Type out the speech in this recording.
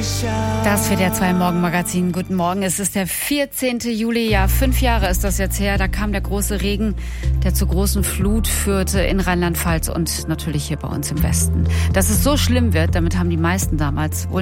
Das WDR 2 Morgenmagazin. Guten Morgen. Es ist der 14. Juli. Ja, 5 Jahre ist das jetzt her. Da kam der große Regen, der zur großen Flut führte in Rheinland-Pfalz und natürlich hier bei uns im Westen. Dass es so schlimm wird, damit haben die meisten damals wohl